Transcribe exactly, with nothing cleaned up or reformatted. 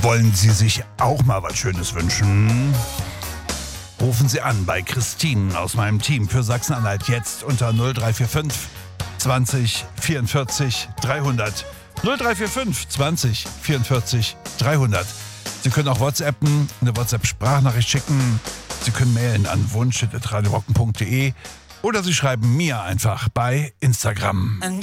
Wollen Sie sich auch mal was Schönes wünschen? Rufen Sie an bei Christine aus meinem Team für Sachsen-Anhalt jetzt unter null drei vier fünf zwanzig vierundvierzig dreihundert. null drei vier fünf zwanzig vierundvierzig dreihundert. Sie können auch WhatsAppen, eine WhatsApp-Sprachnachricht schicken. Sie können mailen an wunsch at radiorocken punkt de oder Sie schreiben mir einfach bei Instagram.